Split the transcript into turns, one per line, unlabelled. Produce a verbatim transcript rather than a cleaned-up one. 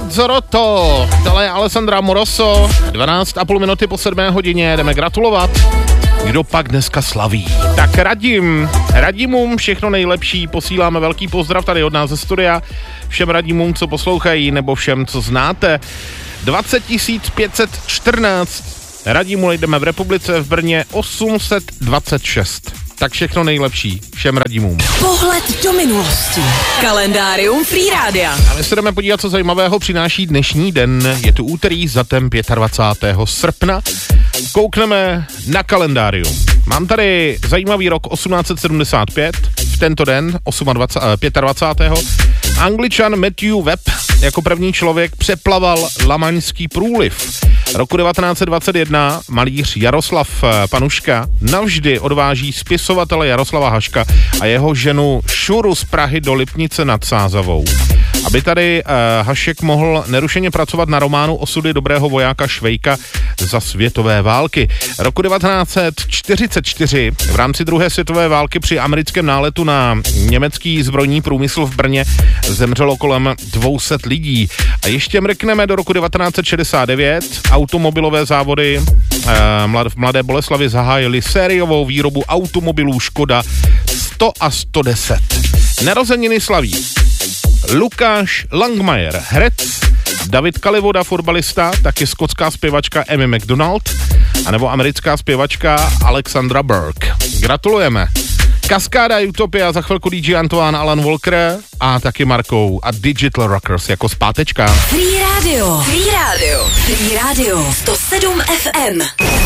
Mezzoroto, tohle je Alessandra Moroso, dvanáct a půl minuty po sedmé hodině, jdeme gratulovat. Kdo pak dneska slaví? Tak Radim, Radimům všechno nejlepší, posíláme velký pozdrav tady od nás ze studia, všem Radimům, co poslouchají, nebo všem, co znáte. dvacet tisíc pět set čtrnáct Radimů najdeme v republice, v Brně osm set dvacet šest. Tak všechno nejlepší všem Radimům.
Pohled do minulosti. Kalendárium Free Rádia.
A my se jdeme podívat, co zajímavého přináší dnešní den. Je tu úterý, zatem dvacátého pátého srpna. Koukneme na kalendárium. Mám tady zajímavý rok osmnáct set sedmdesát pět. V tento den, dvacátého pátého Angličan Matthew Webb jako první člověk přeplaval Lamaňský průliv. Roku devatenáct set dvacet jedna malíř Jaroslav Panuška navždy odváží spisovatele Jaroslava Haška a jeho ženu Šuru z Prahy do Lipnice nad Sázavou. Aby tady uh, Hašek mohl nerušeně pracovat na románu Osudy dobrého vojáka Švejka za světové války. Roku devatenáct set čtyřicet čtyři v rámci druhé světové války při americkém náletu na německý zbrojní průmysl v Brně zemřelo kolem dvě stě lidí. A ještě mrkneme do roku devatenáct set šedesát devět. Automobilové závody uh, v Mladé Boleslavi zahájili sériovou výrobu automobilů Škoda sto a sto deset. Narozeniny slaví Lukáš Langmajer, herec, David Kalivoda, fotbalista, taky skotská zpěvačka Amy McDonald, anebo americká zpěvačka Alexandra Burke. Gratulujeme. Kaskáda, Utopia, za chvilku D J Antoine, Alan Walker a taky Markou a Digital Rockers jako zpátečka.
Free Radio. Free Radio. Free Radio. sto sedm F M.